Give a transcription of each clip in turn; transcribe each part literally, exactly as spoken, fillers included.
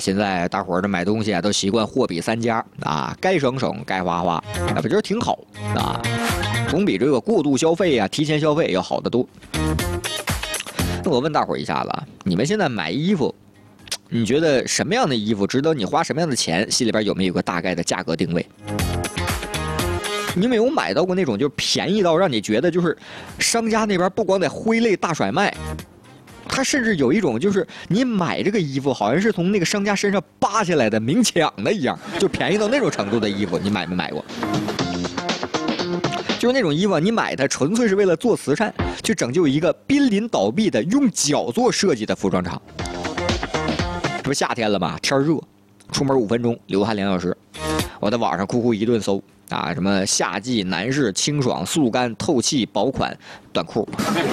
现在大伙儿这买东西啊，都习惯货比三家啊，该省省，该花花，那不就是挺好啊？总比这个过度消费啊、提前消费要好得多。那我问大伙儿一下子啊，你们现在买衣服，你觉得什么样的衣服值得你花什么样的钱？心里边有没有个大概的价格定位？你没有买到过那种就是便宜到让你觉得就是商家那边不光在挥泪大甩卖，他甚至有一种就是你买这个衣服好像是从那个商家身上扒下来的明抢的一样，就便宜到那种程度的衣服，你买没买过？就是那种衣服，你买它纯粹是为了做慈善，去拯救一个濒临倒闭的用脚做设计的服装厂。这不夏天了吗？天热，出门五分钟流汗两小时。我在网上酷酷一顿搜啊，什么夏季男士清爽速干透气薄款短裤，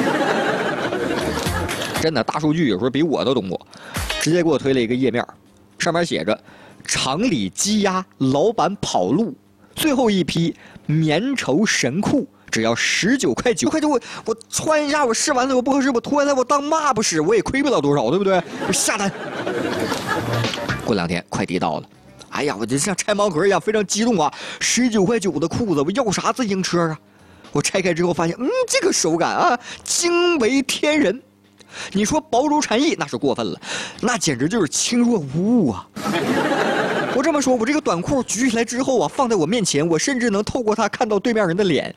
真的大数据有时候比我都懂我，直接给我推了一个页面，上面写着厂里积压，老板跑路，最后一批棉绸神裤。只要十九块九，块九我我穿一下，我试完了我不合适，我脱下来我当抹不使，我也亏不了多少，对不对？我下单。过两天快递到了，哎呀，我就像拆盲盒一样，非常激动啊！十九块九的裤子，我要啥自行车啊？我拆开之后发现，嗯，这个手感啊，惊为天人。你说薄如蝉翼那是过分了，那简直就是轻若无物啊！我这么说，我这个短裤举起来之后啊，放在我面前，我甚至能透过它看到对面人的脸。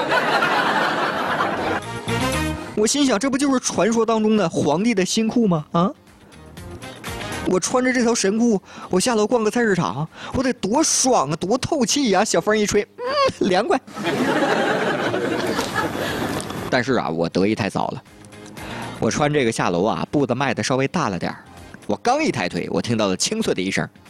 我心想，这不就是传说当中的皇帝的新裤吗？啊！我穿着这条神裤，我下楼逛个菜市场，我得多爽啊，多透气呀、啊！小风一吹，嗯，凉快。但是啊，我得意太早了。我穿这个下楼啊，步子迈的稍微大了点儿。我刚一抬腿，我听到了清脆的一声